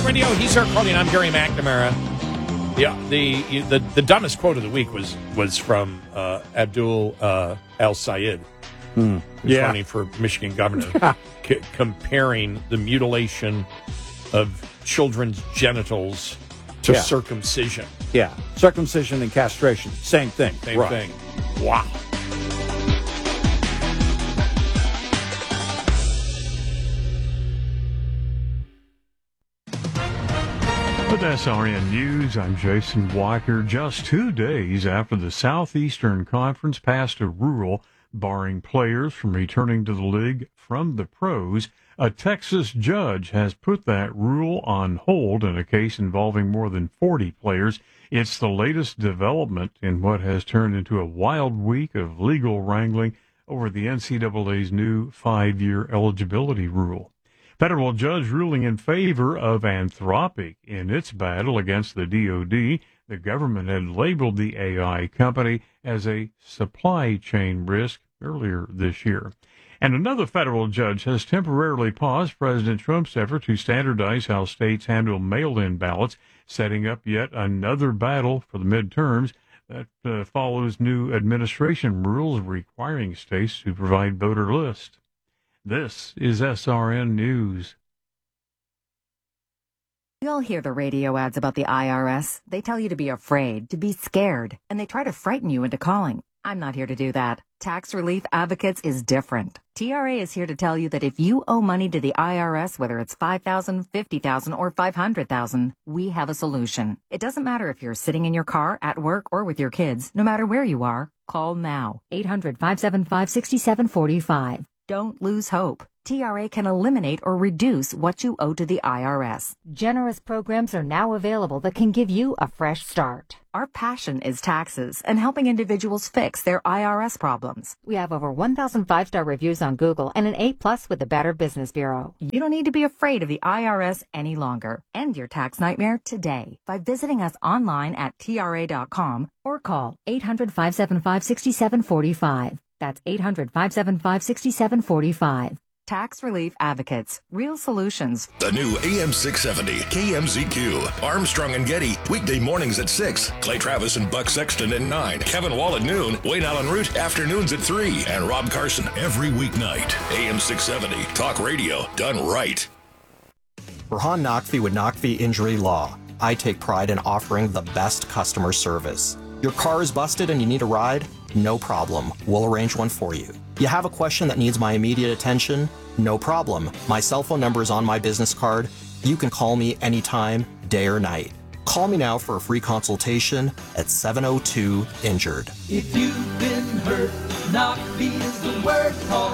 Radio. He's our calling. I'm Gary McNamara. The dumbest quote of the week was from Abdul El-Sayed, who's running for Michigan governor, comparing the mutilation of children's genitals to circumcision. Yeah, circumcision and castration, same thing. Same thing. Wow. With SRN News, I'm Jason Walker. Just 2 days after the Southeastern Conference passed a rule barring players from returning to the league from the pros, a Texas judge has put that rule on hold in a case involving more than 40 players. It's the latest development in what has turned into a wild week of legal wrangling over the NCAA's new 5-year eligibility rule. Federal judge ruling in favor of Anthropic in its battle against the DoD. The government had labeled the AI company as a supply chain risk earlier this year. And another federal judge has temporarily paused President Trump's effort to standardize how states handle mail-in ballots, setting up yet another battle for the midterms that follows new administration rules requiring states to provide voter lists. This is SRN News. You all hear the radio ads about the IRS. They tell you to be afraid, to be scared, and they try to frighten you into calling. I'm not here to do that. Tax Relief Advocates is different. TRA is here to tell you that if you owe money to the IRS, whether it's $5,000, $50,000, or $500,000, we have a solution. It doesn't matter if you're sitting in your car, at work, or with your kids. No matter where you are, call now. 800-575-6745. Don't lose hope. TRA can eliminate or reduce what you owe to the IRS. Generous programs are now available that can give you a fresh start. Our passion is taxes and helping individuals fix their IRS problems. We have over 1,000 5-star reviews on Google and an A+ with the Better Business Bureau. You don't need to be afraid of the IRS any longer. End your tax nightmare today by visiting us online at TRA.com or call 800-575-6745. That's 800-575-6745. Tax Relief Advocates. Real solutions. The new AM 670 KMZQ. Armstrong and Getty. Weekday mornings at 6. Clay Travis and Buck Sexton at 9. Kevin Wall at noon. Wayne Allen Root afternoons at 3. And Rob Carson every weeknight. AM 670. Talk radio done right. Rahan Naqvi with Naqvi Injury Law. I take pride in offering the best customer service. Your car is busted and you need a ride? No problem. We'll arrange one for you. You have a question that needs my immediate attention? No problem. My cell phone number is on my business card. You can call me anytime, day or night. Call me now for a free consultation at 702-INJURED. If you've been hurt, Naqvi is the word. Call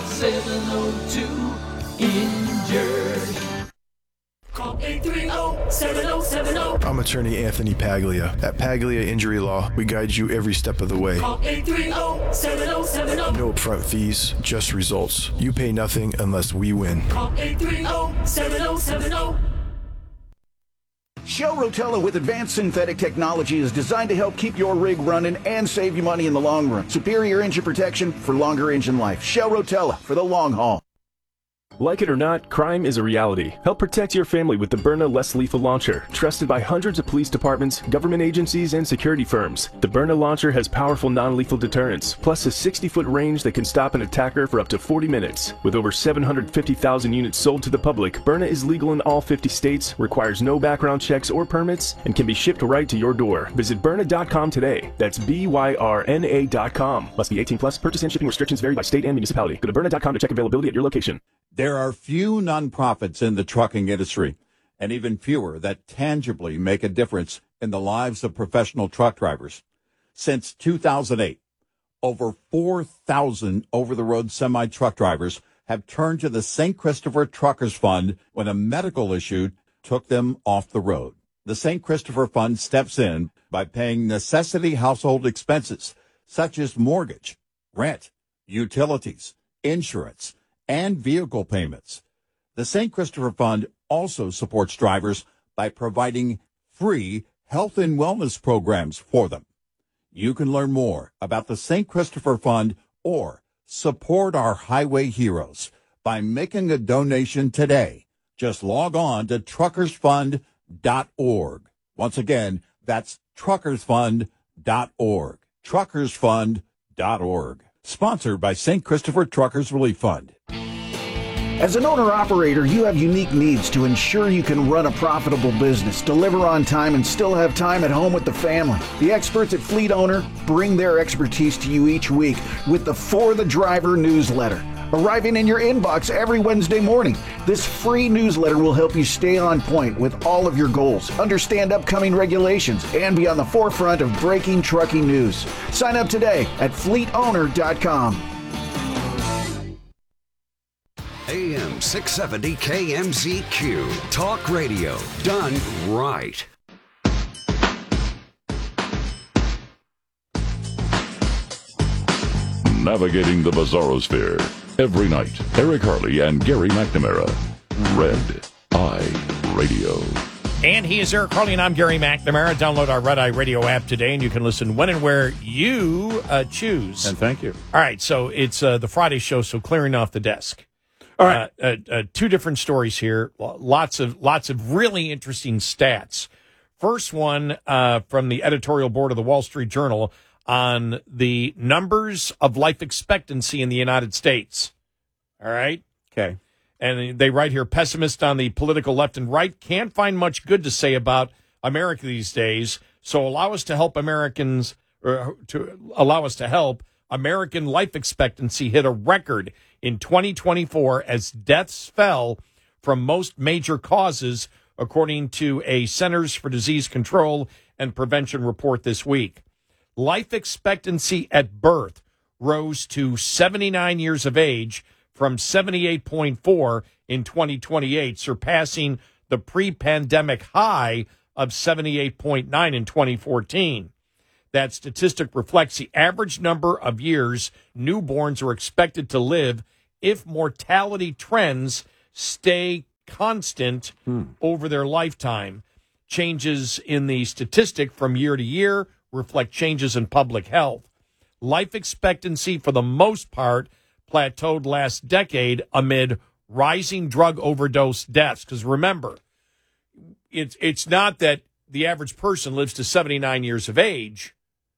702-INJURED. Call 830-7070. I'm attorney Anthony Paglia. At Paglia Injury Law, we guide you every step of the way. Call 830-7070. No upfront fees, just results. You pay nothing unless we win. Call 830-7070. Shell Rotella with advanced synthetic technology is designed to help keep your rig running and save you money in the long run. Superior engine protection for longer engine life. Shell Rotella for the long haul. Like it or not, crime is a reality. Help protect your family with the Byrna Less Lethal Launcher, trusted by hundreds of police departments, government agencies, and security firms. The Byrna launcher has powerful non-lethal deterrence, plus a 60-foot range that can stop an attacker for up to 40 minutes. With over 750,000 units sold to the public, Byrna is legal in all 50 states, requires no background checks or permits, and can be shipped right to your door. Visit Byrna.com today. That's BYRNA.com. Must be 18 plus. Purchase and shipping restrictions vary by state and municipality. Go to Byrna.com to check availability at your location. There are few nonprofits in the trucking industry, and even fewer that tangibly make a difference in the lives of professional truck drivers. Since 2008, over 4,000 over-the-road semi-truck drivers have turned to the St. Christopher Truckers Fund when a medical issue took them off the road. The St. Christopher Fund steps in by paying necessity household expenses such as mortgage, rent, utilities, insurance, and vehicle payments. The St. Christopher Fund also supports drivers by providing free health and wellness programs for them. You can learn more about the St. Christopher Fund or support our highway heroes by making a donation today. Just log on to truckersfund.org. truckersfund.org. Once again, that's truckersfund.org. Truckersfund.org. Sponsored by St. Christopher Truckers Relief Fund. As an owner-operator, you have unique needs to ensure you can run a profitable business, deliver on time, and still have time at home with the family. The experts at Fleet Owner bring their expertise to you each week with the For the Driver newsletter, arriving in your inbox every Wednesday morning. This free newsletter will help you stay on point with all of your goals, understand upcoming regulations, and be on the forefront of breaking trucking news. Sign up today at fleetowner.com. AM 670 KMZQ. Talk radio done right. Navigating the Bizarrosphere. Every night, Eric Harley and Gary McNamara. Red Eye Radio. And he is Eric Harley, and I'm Gary McNamara. Download our Red Eye Radio app today, and you can listen when and where you choose. And thank you. All right, so it's the Friday show, so clearing off the desk. All right. Two different stories here. Lots of really interesting stats. First one from the editorial board of the Wall Street Journal on the numbers of life expectancy in the United States. All right? Okay. And they write here, pessimists on the political left and right can't find much good to say about America these days, so allow us to help American life expectancy hit a record in 2024 as deaths fell from most major causes, according to a Centers for Disease Control and Prevention report this week. Life expectancy at birth rose to 79 years of age from 78.4 in 2028, surpassing the pre-pandemic high of 78.9 in 2014. That statistic reflects the average number of years newborns are expected to live if mortality trends stay constant over their lifetime. Changes in the statistic from year to year reflect changes in public health. Life expectancy, for the most part, plateaued last decade amid rising drug overdose deaths. Because remember, it's not that the average person lives to 79 years of age.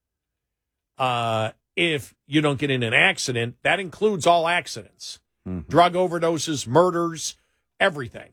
If you don't get in an accident, that includes all accidents, drug overdoses, murders, everything.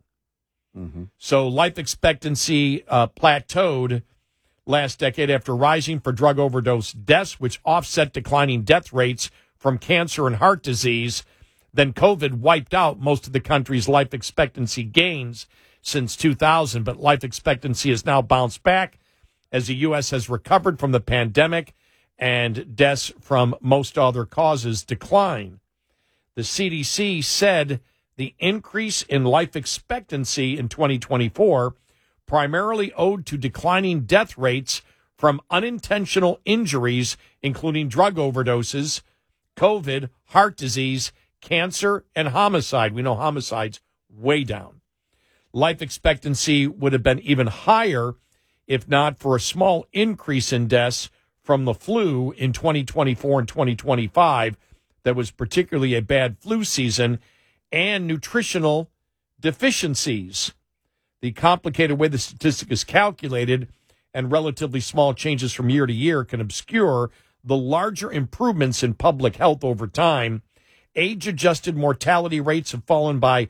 So life expectancy plateaued last decade after rising for drug overdose deaths, which offset declining death rates from cancer and heart disease. Then COVID wiped out most of the country's life expectancy gains since 2000, but life expectancy has now bounced back as the U.S. has recovered from the pandemic and deaths from most other causes decline. The CDC said the increase in life expectancy in 2024 primarily owed to declining death rates from unintentional injuries, including drug overdoses, COVID, heart disease, cancer, and homicide. We know homicide's way down. Life expectancy would have been even higher if not for a small increase in deaths from the flu in 2024 and 2025 that was particularly a bad flu season, and nutritional deficiencies. The complicated way the statistic is calculated and relatively small changes from year to year can obscure the larger improvements in public health over time. Age-adjusted mortality rates have fallen by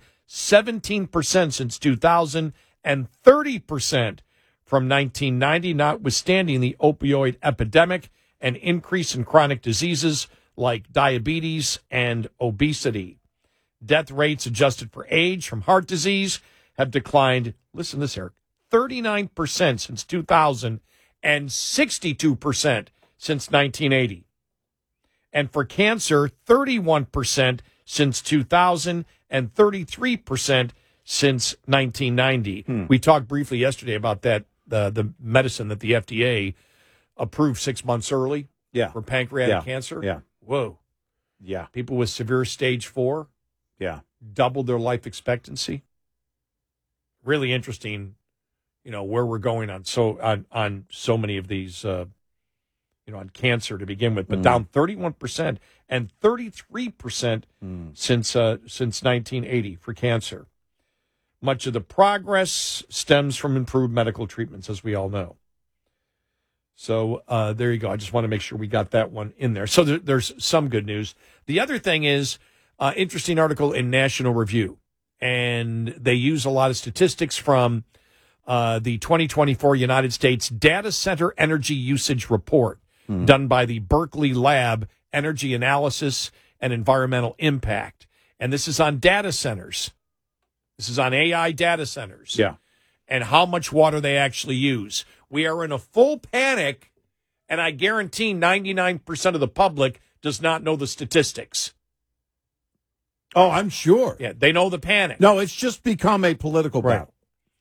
17% since 2000 and 30% from 1990, notwithstanding the opioid epidemic and increase in chronic diseases like diabetes and obesity. Death rates adjusted for age from heart disease have declined, listen to this, Eric, 39% since 2000 and 62% since 1980. And for cancer, 31% since 2000 and 33% since 1990. We talked briefly yesterday about that, the medicine that the FDA approved 6 months early for pancreatic cancer. Yeah. Whoa. Yeah. People with severe stage 4 doubled their life expectancy. Really interesting, where we're going on so many of these, on cancer to begin with, but down 31% and 33% since 1980 for cancer. Much of the progress stems from improved medical treatments, as we all know. So there you go. I just want to make sure we got that one in there. So there's some good news. The other thing is interesting article in National Review, and they use a lot of statistics from the 2024 United States Data Center Energy Usage Report done by the Berkeley Lab Energy Analysis and Environmental Impact. And this is on data centers. This is on AI data centers. Yeah. And how much water they actually use. We are in a full panic, and I guarantee 99% of the public does not know the statistics. Oh, I'm sure. Yeah, they know the panic. No, it's just become a political battle.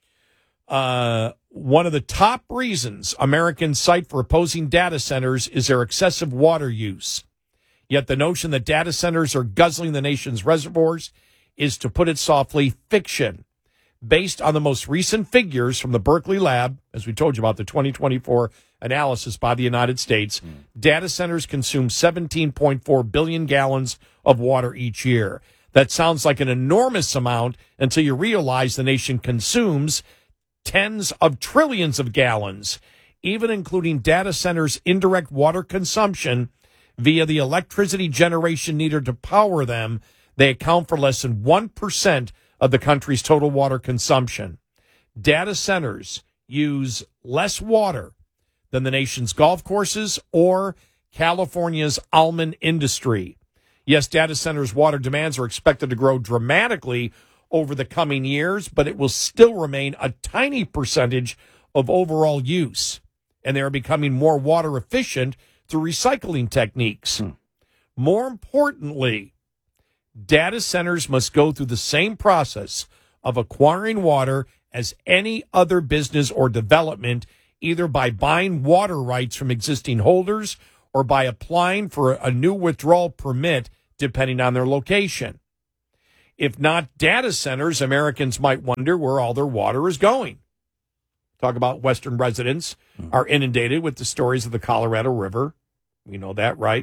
One of the top reasons Americans cite for opposing data centers is their excessive water use. Yet the notion that data centers are guzzling the nation's reservoirs is, to put it softly, fiction. Based on the most recent figures from the Berkeley Lab, as we told you about the 2024 analysis by the United States, data centers consume 17.4 billion gallons of water each year. That sounds like an enormous amount until you realize the nation consumes tens of trillions of gallons, even including data centers' indirect water consumption via the electricity generation needed to power them. They account for less than 1% of the country's total water consumption. Data centers use less water than the nation's golf courses or California's almond industry. Yes, data centers' water demands are expected to grow dramatically over the coming years, but it will still remain a tiny percentage of overall use, and they are becoming more water efficient through recycling techniques. More importantly, data centers must go through the same process of acquiring water as any other business or development, either by buying water rights from existing holders or by applying for a new withdrawal permit, depending on their location. If not data centers, Americans might wonder where all their water is going. Talk about Western residents are inundated with the stories of the Colorado River. We know that, right?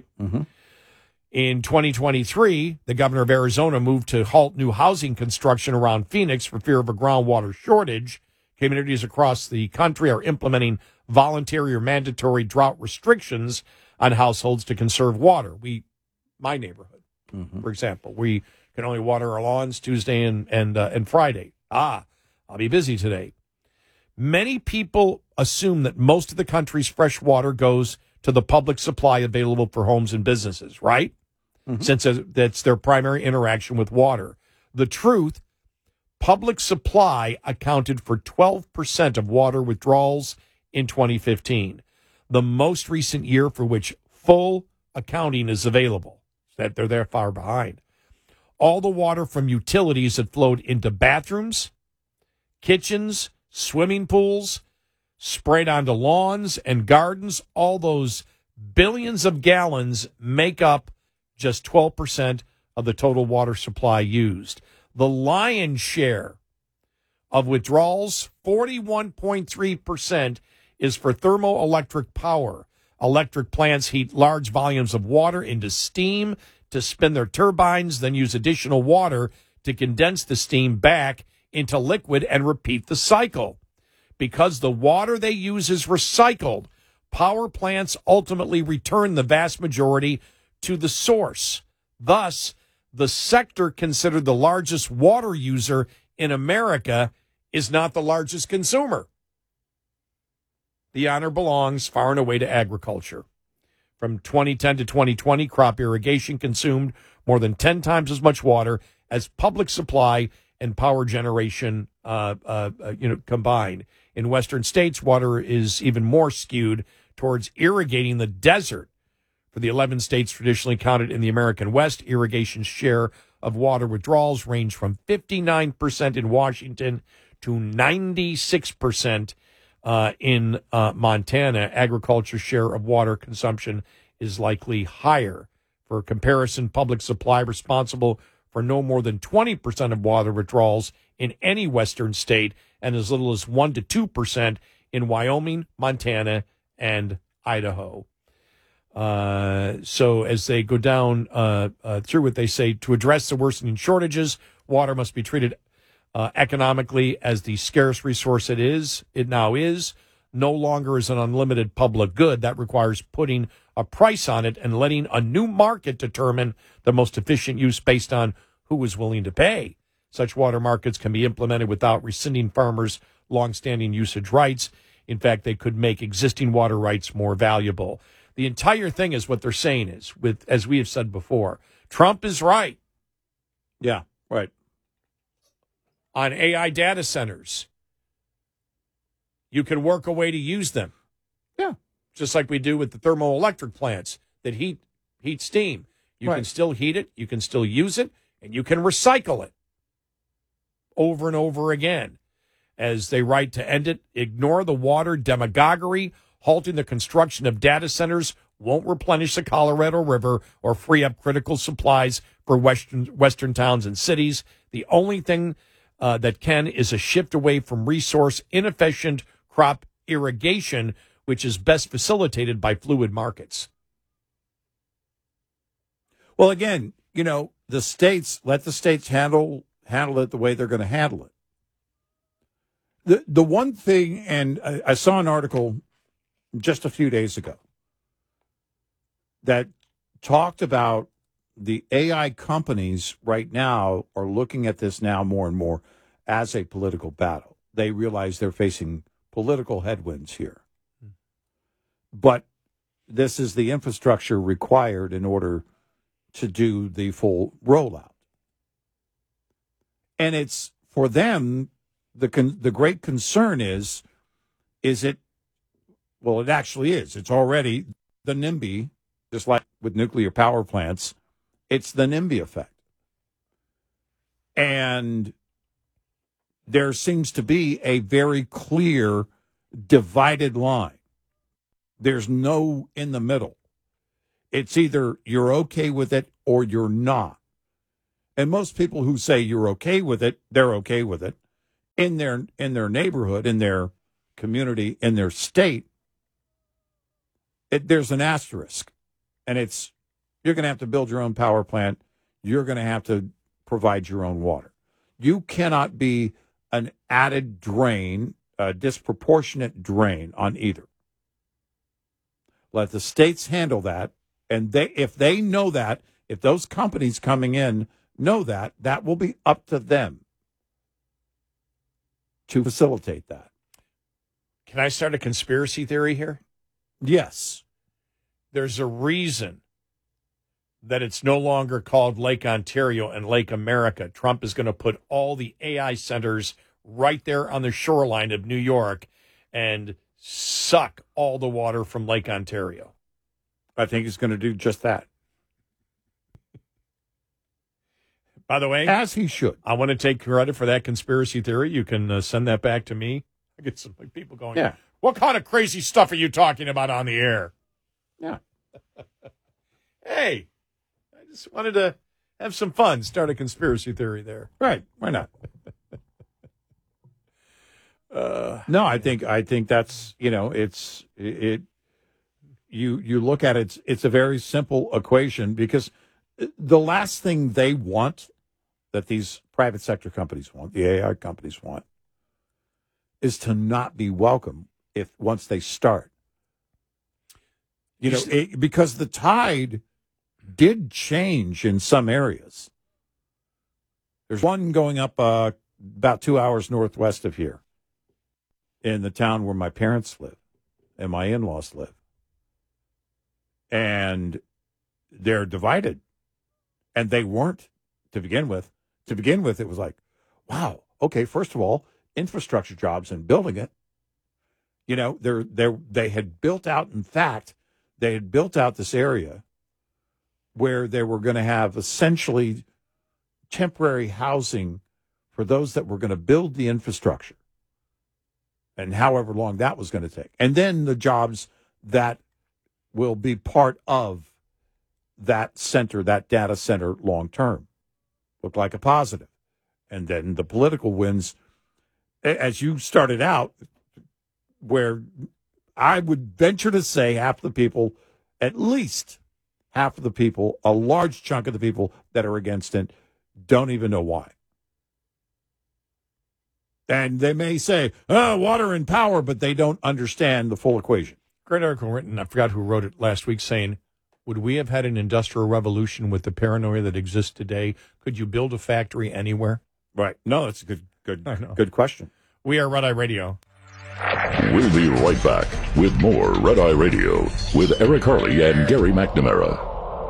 In 2023, the governor of Arizona moved to halt new housing construction around Phoenix for fear of a groundwater shortage. Communities across the country are implementing voluntary or mandatory drought restrictions on households to conserve water. My neighborhood, for example, we can only water our lawns Tuesday and Friday. I'll be busy today. Many people assume that most of the country's fresh water goes to the public supply available for homes and businesses, right? Since that's their primary interaction with water. The truth, public supply accounted for 12% of water withdrawals in 2015, the most recent year for which full accounting is available. That they're that far behind. All the water from utilities that flowed into bathrooms, kitchens, swimming pools, sprayed onto lawns and gardens, all those billions of gallons make up just 12% of the total water supply used. The lion's share of withdrawals, 41.3%, is for thermoelectric power. Electric plants heat large volumes of water into steam to spin their turbines, then use additional water to condense the steam back into liquid and repeat the cycle. Because the water they use is recycled, power plants ultimately return the vast majority to the source. Thus, the sector considered the largest water user in America is not the largest consumer. The honor belongs far and away to agriculture. From 2010 to 2020, crop irrigation consumed more than 10 times as much water as public supply and power generation combined. In Western states, water is even more skewed towards irrigating the desert. For the 11 states traditionally counted in the American West, irrigation's share of water withdrawals range from 59% in Washington to 96% in Montana. Agriculture's share of water consumption is likely higher. For comparison, public supply responsible for no more than 20% of water withdrawals in any Western state and as little as 1 to 2% in Wyoming, Montana, and Idaho. So as they go down through it, they say to address the worsening shortages, water must be treated economically as the scarce resource it now is, no longer is an unlimited public good. That requires putting a price on it and letting a new market determine the most efficient use based on who is willing to pay. Such water markets can be implemented without rescinding farmers' longstanding usage rights. In fact, they could make existing water rights more valuable. The entire thing is what they're saying is, as we have said before, Trump is right. Yeah, right. On AI data centers, you can work a way to use them. Yeah. Just like we do with the thermoelectric plants that heat steam. You can still heat it, you can still use it, and you can recycle it over and over again. As they write to end it, ignore the water demagoguery. Halting the construction of data centers won't replenish the Colorado River or free up critical supplies for Western towns and cities. The only thing that can is a shift away from resource inefficient crop irrigation, which is best facilitated by fluid markets. Well, again, let the states handle it the way they're going to handle it. The one thing, and I saw an article just a few days ago that talked about the AI companies right now are looking at this now more and more as a political battle. They realize they're facing political headwinds here. But this is the infrastructure required in order to do the full rollout. And it's, for them, the great concern is it, well, it actually is. It's already the NIMBY, just like with nuclear power plants, it's the NIMBY effect. And there seems to be a very clear divided line. There's no in the middle. It's either you're okay with it or you're not. And most people who say you're okay with it, they're okay with it. In their neighborhood, in their community, in their state, there's an asterisk. And it's, you're going to have to build your own power plant. You're going to have to provide your own water. You cannot be an added drain, a disproportionate drain on either. Let the states handle that. And if they know that, if those companies coming in know that, that will be up to them to facilitate that. Can I start a conspiracy theory here? Yes. There's a reason that it's no longer called Lake Ontario and Lake America. Trump is going to put all the AI centers right there on the shoreline of New York and suck all the water from Lake Ontario. I think he's going to do just that. By the way, as he should. I want to take credit for that conspiracy theory. You can send that back to me. I get some people going, yeah. What kind of crazy stuff are you talking about on the air? Yeah. Hey, I just wanted to have some fun, start a conspiracy theory there. Right. Why not? No, I think that's, you look at it, it's a very simple equation, because the last thing they want, that these private sector companies want, the AI companies want, is to not be welcome once they start. Because the tide did change in some areas. There's one going up about 2 hours northwest of here in the town where my parents live and my in-laws live. And they're divided. And they weren't to begin with. To begin with, it was like, wow, okay, first of all, infrastructure jobs and building it. They had built out, in fact, they had built out this area where they were going to have essentially temporary housing for those that were going to build the infrastructure, and however long that was going to take. And then the jobs that will be part of that center, that data center, long term, looked like a positive. And then the political wins, as you started out, where I would venture to say half the people, at least half of the people, a large chunk of the people that are against it, don't even know why. And they may say, water and power, but they don't understand the full equation. Great article written, I forgot who wrote it last week, saying, would we have had an industrial revolution with the paranoia that exists today? Could you build a factory anywhere? Right. No, that's a good question. We are Red Eye Radio. We'll be right back with more Red Eye Radio with Eric Harley and Gary McNamara.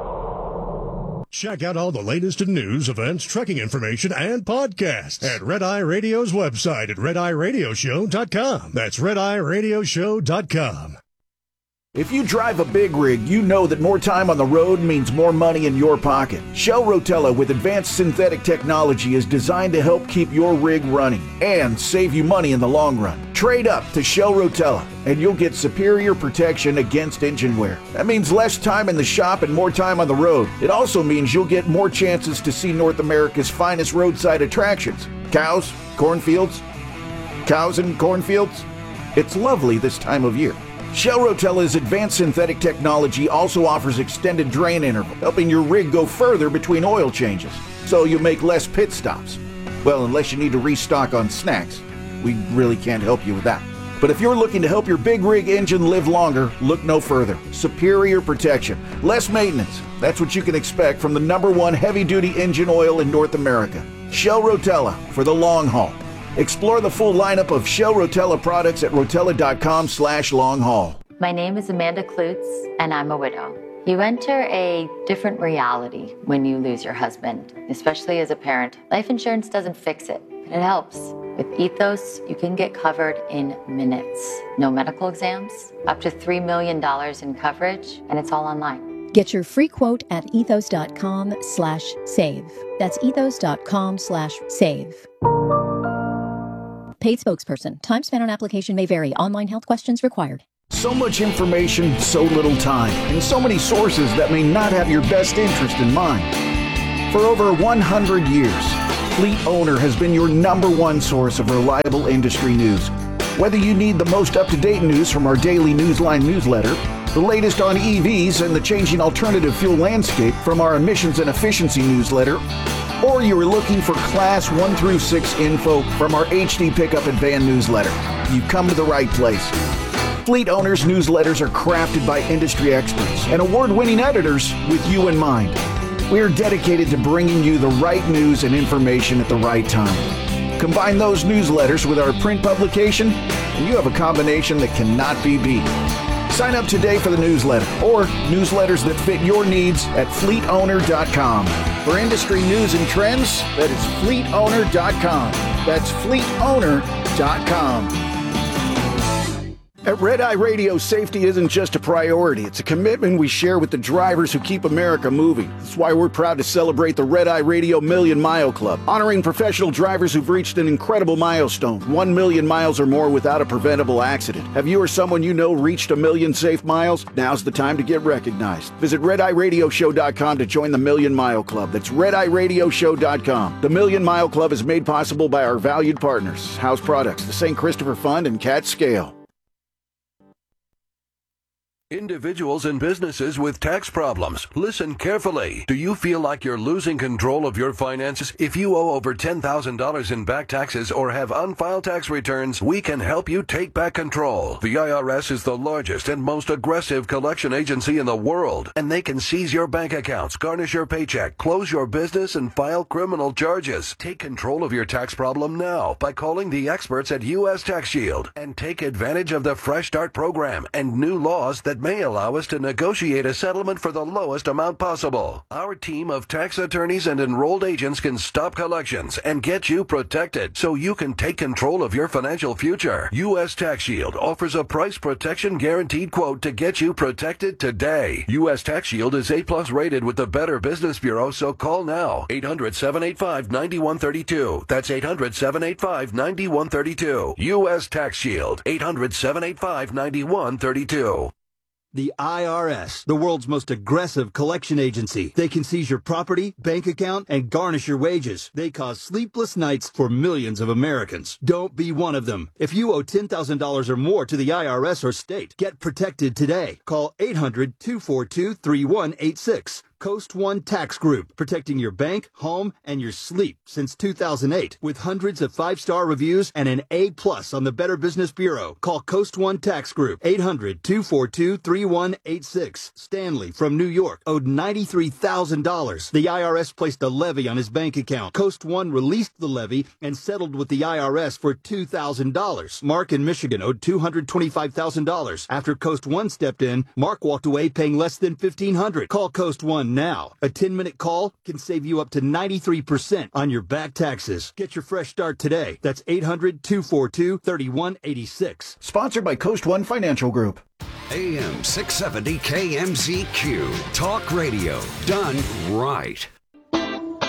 Check out all the latest in news, events, trucking information, and podcasts at Red Eye Radio's website at RedEyeRadioshow.com. That's RedEyeRadioshow.com. If you drive a big rig, you know that more time on the road means more money in your pocket. Shell Rotella with advanced synthetic technology is designed to help keep your rig running and save you money in the long run. Trade up to Shell Rotella and you'll get superior protection against engine wear. That means less time in the shop and more time on the road. It also means you'll get more chances to see North America's finest roadside attractions. Cows, cornfields, cows and cornfields. It's lovely this time of year. Shell Rotella's advanced synthetic technology also offers extended drain interval, helping your rig go further between oil changes, so you make less pit stops. Well, unless you need to restock on snacks. We really can't help you with that. But if you're looking to help your big rig engine live longer, look no further. Superior protection, less maintenance. That's what you can expect from the #1 heavy-duty engine oil in North America. Shell Rotella for the long haul. Explore the full lineup of Shell Rotella products at rotella.com/long-haul. My name is Amanda Klutz, and I'm a widow. You enter a different reality when you lose your husband, especially as a parent. Life insurance doesn't fix it, but it helps. With Ethos, you can get covered in minutes. No medical exams, up to $3 million in coverage, and it's all online. Get your free quote at ethos.com/save. That's ethos.com/save. Paid spokesperson. Time spent on application may vary. Online health questions required. So much information, so little time, and so many sources that may not have your best interest in mind. For over 100 years, Fleet Owner has been your #1 source of reliable industry news. Whether you need the most up-to-date news from our daily Newsline newsletter, the latest on EVs and the changing alternative fuel landscape from our emissions and efficiency newsletter, or you are looking for Class 1 through 6 info from our HD Pickup and Van newsletter, you've come to the right place. Fleet Owners newsletters are crafted by industry experts and award-winning editors with you in mind. We are dedicated to bringing you the right news and information at the right time. Combine those newsletters with our print publication, and you have a combination that cannot be beat. Sign up today for the newsletter or newsletters that fit your needs at fleetowner.com. For industry news and trends, that is fleetowner.com. That's fleetowner.com. At Red Eye Radio, safety isn't just a priority. It's a commitment we share with the drivers who keep America moving. That's why we're proud to celebrate the Red Eye Radio Million Mile Club, honoring professional drivers who've reached an incredible milestone, 1 million miles or more without a preventable accident. Have you or someone you know reached 1 million safe miles? Now's the time to get recognized. Visit RedEyeRadioshow.com to join the Million Mile Club. That's RedEyeRadioshow.com. The Million Mile Club is made possible by our valued partners, House Products, the St. Christopher Fund, and Cat Scale. Individuals and businesses with tax problems, listen carefully. Do you feel like you're losing control of your finances? If you owe over $10,000 in back taxes or have unfiled tax returns, we can help you take back control. The IRS is the largest and most aggressive collection agency in the world, and they can seize your bank accounts, garnish your paycheck, close your business, and file criminal charges. Take control of your tax problem now by calling the experts at U.S. Tax Shield and take advantage of the Fresh Start program and new laws that may allow us to negotiate a settlement for the lowest amount possible. Our team of tax attorneys and enrolled agents can stop collections and get you protected so you can take control of your financial future. U.S. Tax Shield offers a price protection guaranteed quote to get you protected today. U.S. Tax Shield is A+ rated with the Better Business Bureau, so call now. 800-785-9132. That's 800-785-9132. U.S. Tax Shield. 800-785-9132. The IRS, the world's most aggressive collection agency. They can seize your property, bank account, and garnish your wages. They cause sleepless nights for millions of Americans. Don't be one of them. If you owe $10,000 or more to the IRS or state, get protected today. Call 800-242-3186. Coast One Tax Group, protecting your bank, home, and your sleep since 2008 with hundreds of 5-star reviews and an A+ on the Better Business Bureau. Call Coast One Tax Group, 800-242-3186. Stanley from New York owed $93,000. The IRS placed a levy on his bank account. Coast One released the levy and settled with the IRS for $2,000. Mark in Michigan owed $225,000. After Coast One stepped in, Mark walked away paying less than $1,500. Call Coast One now. A 10-minute call can save you up to 93% on your back taxes. Get your fresh start today. That's 800-242-3186. Sponsored by Coast One Financial Group. AM 670 KMZQ. Talk radio done right.